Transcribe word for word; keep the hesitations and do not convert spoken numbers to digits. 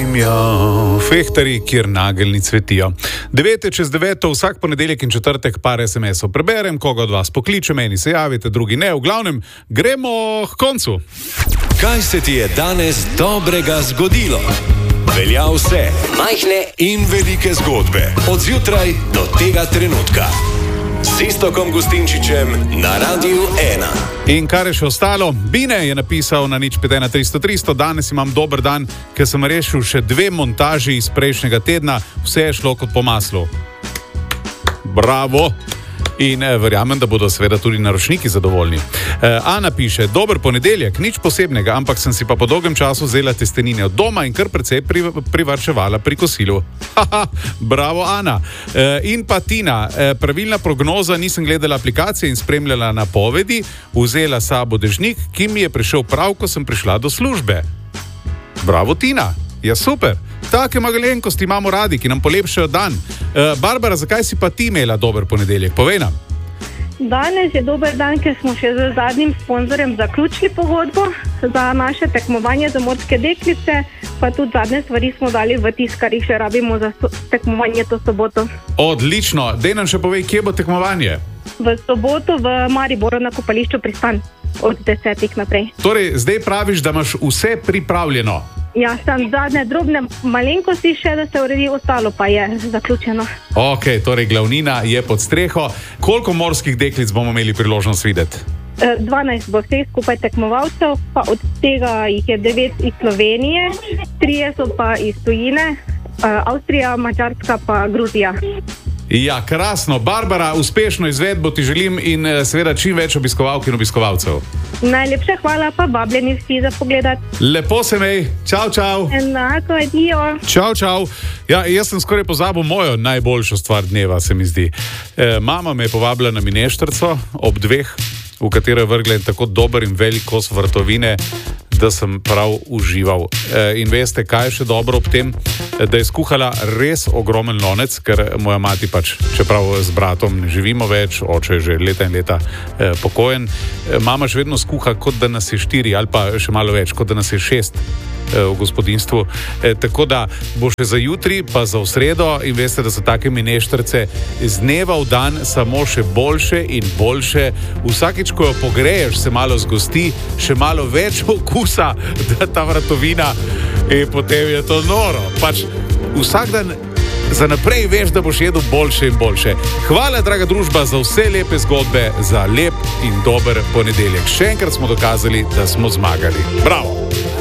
zimijo, fehtari, kjer nageljni cvetijo. Devete čez deveto, vsak ponedeljek in četrtek par es em esov preberem, koga od vas pokliče, meni se javite, drugi ne. V glavnem, gremo k koncu. Kaj se ti je danes dobrega zgodilo? Velja vse, majhne in velike zgodbe, od zjutraj do tega trenutka. S Iztokom Gustinčičem na Radiu ena. In kar je še ostalo, Bine je napisal na nič pet ena tristo tristo, danes imam dober dan, ker sem rešil še dve montaži iz prejšnjega tedna, vse je šlo kot po maslu. Bravo! In eh, verjamem, da bodo seveda tudi naročniki zadovoljni. Eh, Ana piše, dober ponedeljek, nič posebnega, ampak sem si pa po dolgem času vzela testenine od doma in kar precej pri, privarčevala pri kosilu. Haha, bravo Ana. Eh, in pa Tina, eh, pravilna prognoza, nisem gledala aplikacije in spremljala napovedi, vzela sabo dežnik, ki mi je prišel prav, ko sem prišla do službe. Bravo Tina, ja super. Take malenkosti imamo radi, ki nam polepšajo dan. Uh, Barbara, zakaj si pa ti imela dober ponedeljek? Povej nam. Danes je dober dan, ker smo še z zadnjim sponzorjem zaključili pogodbo za naše tekmovanje za morske deklice, pa tudi zadnje stvari smo dali v tisk, kar jih še rabimo za so- tekmovanje to soboto. Odlično. Dej nam še povej, kje bo tekmovanje? V soboto v Mariboru na kopališču Pristan od desetih naprej. Torej, zdaj praviš, da imaš vse pripravljeno. Ja, sem zadnje drobne malenkosti še, da se uredi, ostalo pa je zaključeno. Ok, torej glavnina je pod streho. Koliko morskih deklic bomo imeli priložnost videti? E, dvanajst bo vseh skupaj tekmovalcev, pa od tega jih je devet iz Slovenije, trije so pa iz tujine, e, Avstrija, Madžarska pa Gruzija. Ja, krasno. Barbara, uspešno izvedbo ti želim in eh, seveda čim več obiskovalk in obiskovalcev. Najlepša hvala, pa vabljeni vsi za pogledat. Lepo se mej. Čau, čau. Enako, adijo. Čau, čau. Ja, jaz sem skoraj pozabil mojo najboljšo stvar dneva, se mi zdi. E, mama me je povabila na mineštrco ob dveh, v katero je vrgla en tako dober in velik kos vrtovine, da sem prav užival. E, in veste, kaj je še dobro ob tem? E, da je skuhala res ogromen lonec, ker moja mati pač, čeprav z bratom ne živimo več, oče je že leta in leta e, pokojen, e, mama še vedno skuha, kot da nas je štiri ali pa še malo več, kot da nas je šest v gospodinstvu. E, tako da bo še za jutri, pa za v sredo in veste, da so take mineštrce z dneva v dan samo še boljše in boljše. Vsakič, ko jo pogreješ, se malo zgosti, še malo več okusa, da ta vratovina in potem je to noro. Pač vsak dan za naprej veš, da boš jedel boljše in boljše. Hvala, draga družba, za vse lepe zgodbe, za lep in dober ponedeljek. Še enkrat smo dokazali, da smo zmagali. Bravo!